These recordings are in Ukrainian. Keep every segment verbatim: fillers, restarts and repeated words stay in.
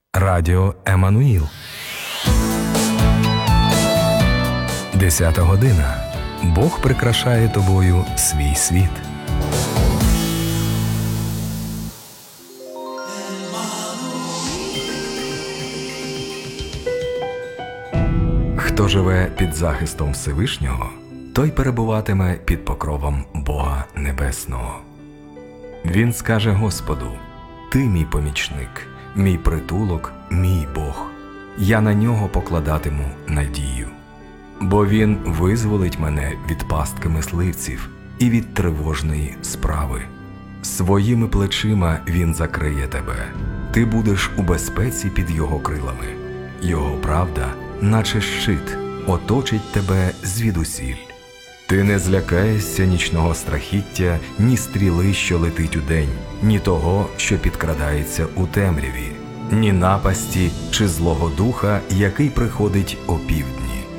Радіо Еммануїл. Десята година. Бог прикрашає тобою свій світ. Хто живе під захистом Всевишнього, той перебуватиме під покровом Бога Небесного. Він скаже Господу: «Ти мій помічник, мій притулок, мій Бог. Я на нього покладатиму надію. Бо він визволить мене від пастки мисливців і від тривожної справи. Своїми плечима він закриє тебе. Ти будеш у безпеці під його крилами. Його правда, наче щит, оточить тебе звідусіль. Ти не злякаєшся нічного страхіття, ні стріли, що летить удень, ні того, що підкрадається у темряві, ні напасті чи злого духа, який приходить опівдні.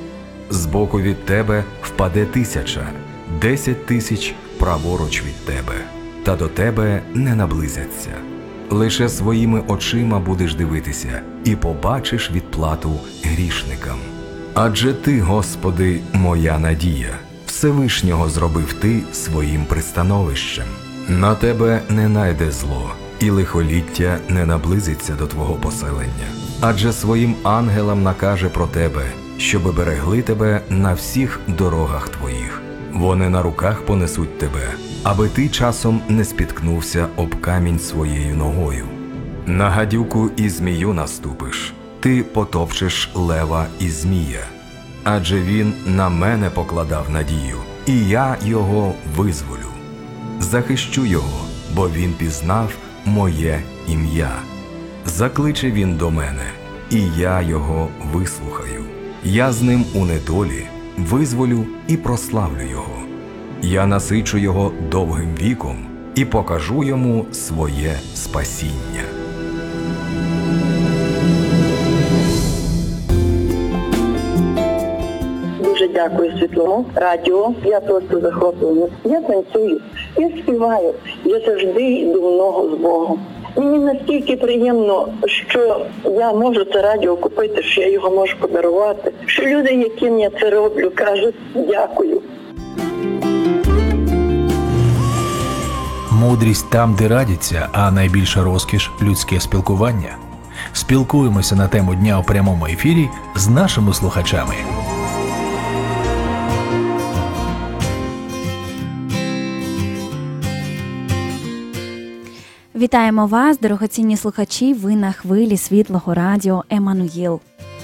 Збоку від тебе впаде тисяча, десять тисяч праворуч від тебе, та до тебе не наблизяться. Лише своїми очима будеш дивитися і побачиш відплату грішникам. Адже ти, Господи, моя надія. Всевишнього зробив ти своїм пристановищем. На тебе не найде зло, і лихоліття не наблизиться до твого поселення. Адже своїм ангелам накаже про тебе, щоби берегли тебе на всіх дорогах твоїх. Вони на руках понесуть тебе, аби ти часом не спіткнувся об камінь своєю ногою. На гадюку і змію наступиш, ти потопчеш лева і змія. Адже він на мене покладав надію, і я його визволю. Захищу його, бо він пізнав моє ім'я. Закличе він до мене, і я його вислухаю. Я з ним у недолі визволю і прославлю його. Я насичу його довгим віком і покажу йому своє спасіння. Дуже дякую Світлому радіо. Я просто захоплена. Я танцюю, я співаю. Я завжди йду в ногу з Богом. Мені настільки приємно, що я можу це радіо купити, що я його можу подарувати. Що люди, яким я це роблю, кажуть дякую. Мудрість там, де радяться, а найбільша розкіш – людське спілкування. Спілкуємося на тему дня у прямому ефірі з нашими слухачами. Вітаємо вас, дорогоцінні слухачі, ви на хвилі світлого радіо Еммануїл.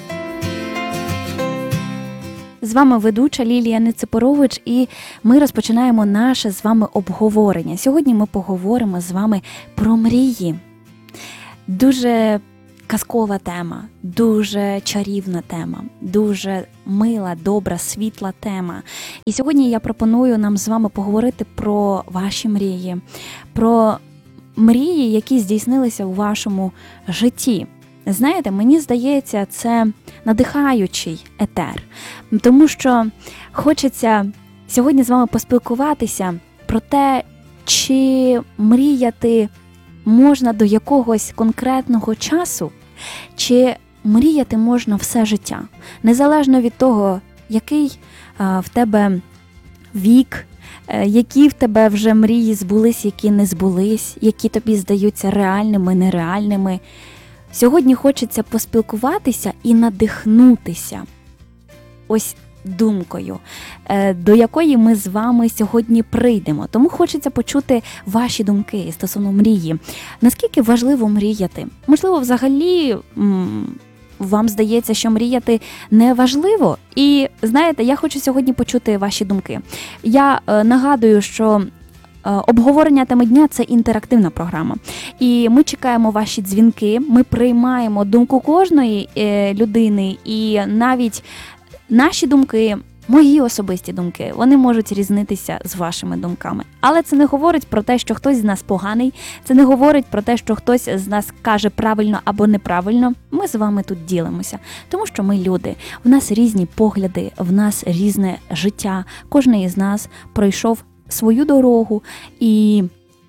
З вами ведуча Лілія Нецепорович, і ми розпочинаємо наше з вами обговорення. Сьогодні ми поговоримо з вами про мрії. Дуже казкова тема, дуже чарівна тема, дуже мила, добра, світла тема. І сьогодні я пропоную нам з вами поговорити про ваші мрії, про мрії, які здійснилися у вашому житті. Знаєте, мені здається, це надихаючий етер, тому що хочеться сьогодні з вами поспілкуватися про те, чи мріяти можна до якогось конкретного часу, чи мріяти можна все життя, незалежно від того, який а, в тебе вік, які в тебе вже мрії збулись, які не збулись, які тобі здаються реальними, нереальними. Сьогодні хочеться поспілкуватися і надихнутися ось думкою, до якої ми з вами сьогодні прийдемо. Тому хочеться почути ваші думки стосовно мрії. Наскільки важливо мріяти? Можливо, взагалі вам здається, що мріяти не важливо. І, знаєте, я хочу сьогодні почути ваші думки. Я е, нагадую, що е, обговорення теми дня – це інтерактивна програма. І ми чекаємо ваші дзвінки, ми приймаємо думку кожної е, людини, і навіть наші думки, мої особисті думки, вони можуть різнитися з вашими думками. Але це не говорить про те, що хтось з нас поганий, це не говорить про те, що хтось з нас каже правильно або неправильно. Ми з вами тут ділимося, тому що ми люди. В нас різні погляди, в нас різне життя. Кожен із нас пройшов свою дорогу, і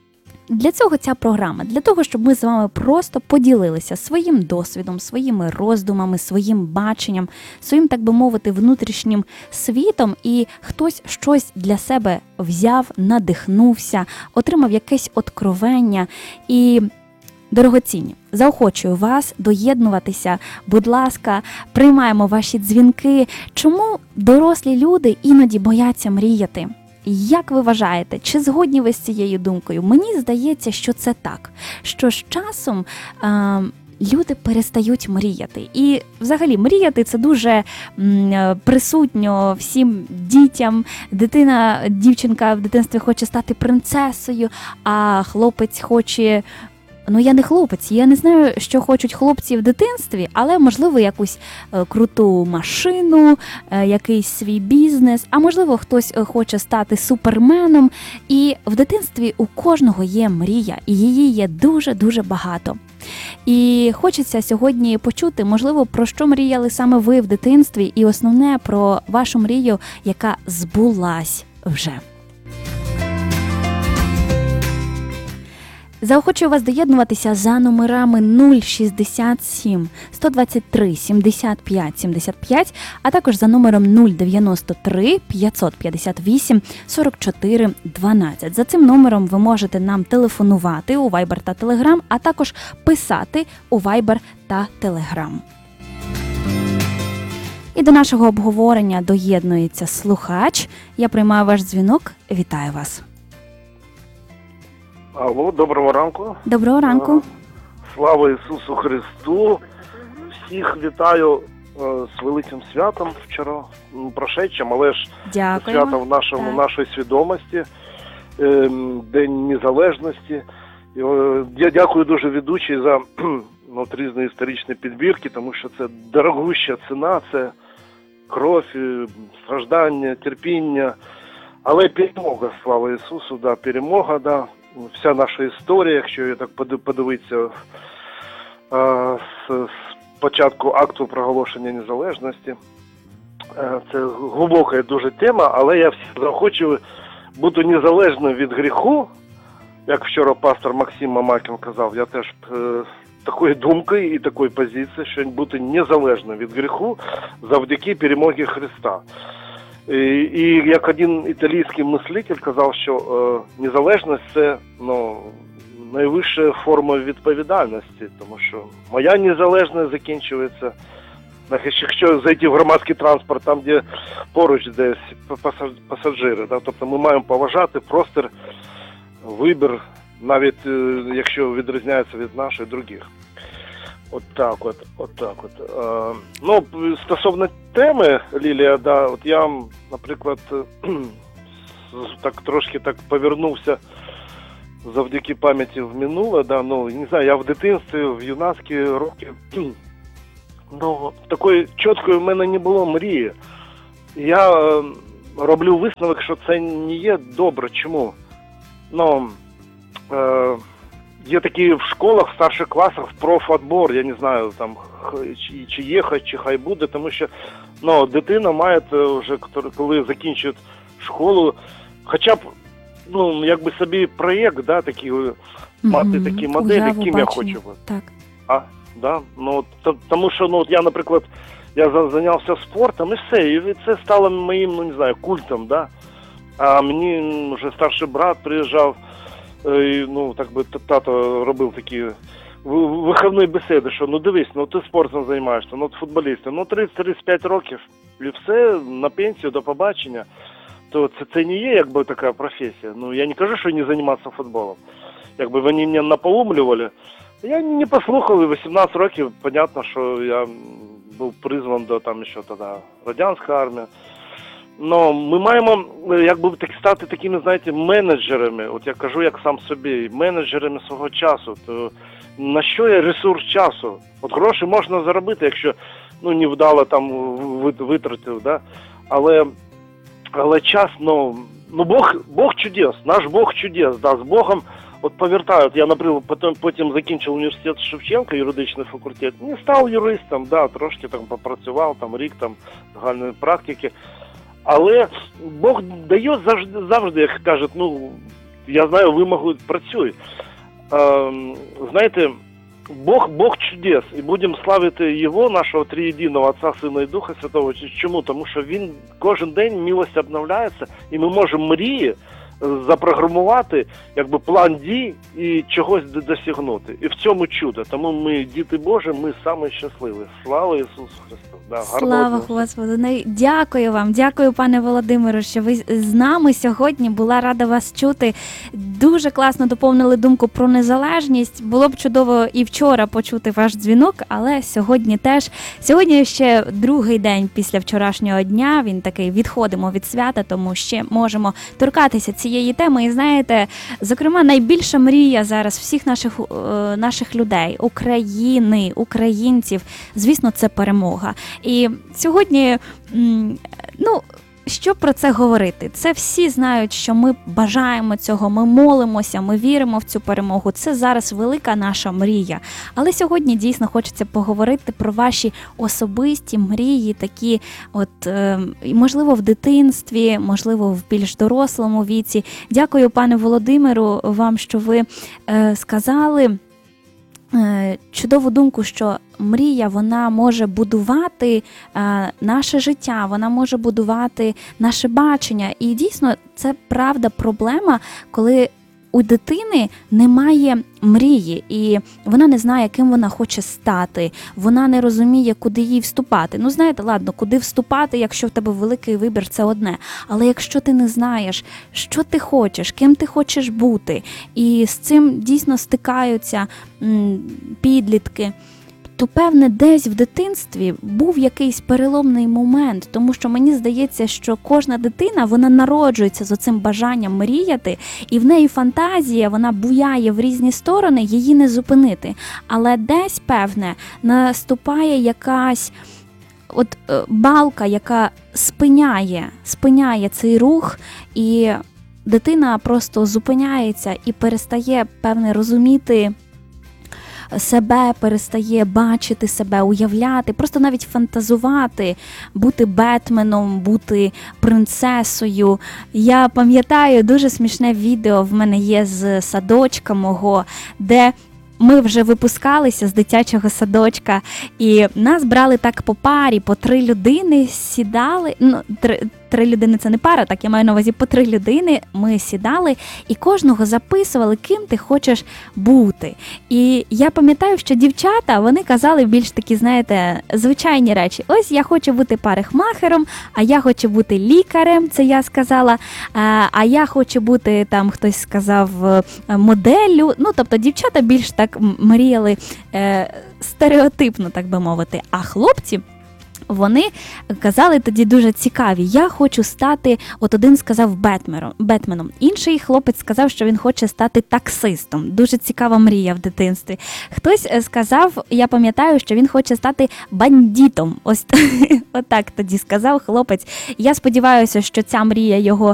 для цього ця програма, для того, щоб ми з вами просто поділилися своїм досвідом, своїми роздумами, своїм баченням, своїм, так би мовити, внутрішнім світом, і хтось щось для себе взяв, надихнувся, отримав якесь откровення. І, дорогоцінні, заохочую вас доєднуватися, будь ласка, приймаємо ваші дзвінки. Чому дорослі люди іноді бояться мріяти? Як ви вважаєте, чи згодні ви з цією думкою? Мені здається, що це так, що з часом е, люди перестають мріяти. І взагалі мріяти – це дуже м, присутньо всім дітям. Дитина, дівчинка в дитинстві хоче стати принцесою, а хлопець хоче... Ну, я не хлопець, я не знаю, що хочуть хлопці в дитинстві, але, можливо, якусь е, круту машину, е, якийсь свій бізнес, а можливо, хтось е, хоче стати суперменом. І в дитинстві у кожного є мрія, і її є дуже-дуже багато. І хочеться сьогодні почути, можливо, про що мріяли саме ви в дитинстві, і основне, про вашу мрію, яка збулась вже. Заохочую вас доєднуватися за номерами нуль шістдесят сім сто двадцять три сімдесят п'ять сімдесят п'ять, а також за номером нуль дев'яносто три п'ятсот п'ятдесят вісім сорок чотири дванадцять. За цим номером ви можете нам телефонувати у Viber та Telegram, а також писати у Viber та Telegram. І до нашого обговорення доєднується слухач. Я приймаю ваш дзвінок. Вітаю вас. Алло, доброго ранку. Доброго ранку. Слава Ісусу Христу. Всіх вітаю з великим святом вчора, прошедшим, але ж Дякуємо. свято в нашому, нашої свідомості, День Незалежності. Я дякую дуже ведучій за ну, різні історичні підбірки, тому що це дорогуща ціна, це кров, страждання, терпіння, але перемога, слава Ісусу, да, перемога, да. Вся наша історія, якщо я так подивитися з початку акту проголошення незалежності, це глибока дуже тема, але я всіх захочу бути незалежним від гріху, як вчора пастор Максим Мамакін казав, я теж такої думки і такої позиції, що бути незалежним від гріху завдяки перемогі Христа. І, і як один італійський мислитель казав, що е, незалежність – це ну, найвища форма відповідальності, тому що моя незалежність закінчується, якщо зайти в громадський транспорт, там, де поруч десь пасажири. Да? Тобто ми маємо поважати простір, вибір, навіть е, якщо відрізняється від наших других. От так от, от так от. Е, ну, стосовно теми, Лілія, да, от я, наприклад, так трошки так повернувся завдяки пам'яті в минуле, да, ну, не знаю, я в дитинстві, в юнацькі роки, ну, такої чіткої в мене не було мрії. Я е, роблю висновок, що це не є добре. Чому? Ну, е, є такі в школах, в старших класах, профотбор, я не знаю, там, чи, чи є, чи хай буде, тому що, ну, дитина має вже, коли закінчує школу, хоча б, ну, якби собі проєкт, да, такий, mm-hmm. мати такі моделі, Уяву, ким бачення. я хочу бути. Так. А, да, ну, то, тому що, ну, от я, наприклад, я зайнявся спортом, і все, і це стало моїм, ну, не знаю, культом, да, а мені вже старший брат приїжджав, і, ну, так би, тато робив такі виховні бесіди, що, ну, дивись, ну, ти спортом займаєшся, ну, футболістом, ну, тридцять-тридцять п'ять років, і все, на пенсію, до побачення, то це, це не є, якби, така професія. Ну, я не кажу, що не займатися футболом. Якби вони мене напоумлювали, я не послухав, і вісімнадцять років, понятно, що я був призван до, там, ще тоді, радянська армія. Ну, ми маємо, якби, так, стати такими, знаєте, менеджерами, от я кажу, як сам собі, менеджерами свого часу. То на що є ресурс часу? От гроші можна заробити, якщо, ну, невдало там витратив, да? Але, але час, ну, ну Бог, Бог чудес, наш Бог чудес, да, з Богом, от повертаю, я, наприклад, потім, потім закінчив університет Шевченка, юридичний факультет, не став юристом, да, трошки там попрацював, там рік там загальної практики. Але Бог дає завжди, завжди, як кажуть, ну, я знаю, вимогу працює. Е, знаєте, Бог, Бог чудес, і будемо славити Його, нашого триєдиного Отця, Сина і Духа Святого. Чому? Тому що Він кожен день милость обновляється, і ми можемо мрії запрограмувати, якби, план дій і чогось досягнути. І в цьому чудо. Тому ми, діти Божі, ми самі щасливі. Слава Ісусу Христу! Да, Слава Господу! Дякую вам, дякую, пане Володимиру, що ви з нами сьогодні. Була рада вас чути. Дуже класно доповнили думку про незалежність. Було б чудово і вчора почути ваш дзвінок, але сьогодні теж. Сьогодні ще другий день після вчорашнього дня. Він такий, відходимо від свята, тому ще можемо торкатися цієї теми. І знаєте, зокрема, найбільша мрія зараз всіх наших, е, наших людей, України, українців, звісно, це перемога. І сьогодні, ну, що про це говорити? Це всі знають, що ми бажаємо цього, ми молимося, ми віримо в цю перемогу. Це зараз велика наша мрія. Але сьогодні дійсно хочеться поговорити про ваші особисті мрії, такі от, можливо, в дитинстві, можливо, в більш дорослому віці. Дякую, пане Володимиру, вам, що ви сказали чудову думку, що мрія, вона може будувати е, наше життя, вона може будувати наше бачення. І дійсно, це правда проблема, коли у дитини немає мрії, і вона не знає, ким вона хоче стати, вона не розуміє, куди їй вступати. Ну, знаєте, ладно, куди вступати, якщо в тебе великий вибір, це одне. Але якщо ти не знаєш, що ти хочеш, ким ти хочеш бути, і з цим дійсно стикаються м, підлітки, то, певне, десь в дитинстві був якийсь переломний момент, тому що мені здається, що кожна дитина, вона народжується з оцим бажанням мріяти, і в неї фантазія, вона буяє в різні сторони, її не зупинити. Але десь, певне, наступає якась от балка, яка спиняє, спиняє цей рух, і дитина просто зупиняється і перестає, певне, розуміти себе, перестає бачити себе, уявляти, просто навіть фантазувати, бути Бетменом, бути принцесою. Я пам'ятаю, дуже смішне відео в мене є з садочка мого, де ми вже випускалися з дитячого садочка, і нас брали так по парі, по три людини сідали, ну, три, три людини це не пара, так, я маю на увазі по три людини, ми сідали і кожного записували, ким ти хочеш бути. І я пам'ятаю, що дівчата, вони казали більш такі, знаєте, звичайні речі. Ось я хочу бути парикмахером, а я хочу бути лікарем, це я сказала, а я хочу бути, там хтось сказав, моделлю. Ну, тобто дівчата більш так мріяли е, стереотипно, так би мовити, а хлопці, вони казали тоді дуже цікаві. Я хочу стати, от один сказав Бетменом, Бетменом, інший хлопець сказав, що він хоче стати таксистом. Дуже цікава мрія в дитинстві. Хтось сказав, я пам'ятаю, що він хоче стати бандитом. Ось отак тоді сказав хлопець. Я сподіваюся, що ця мрія його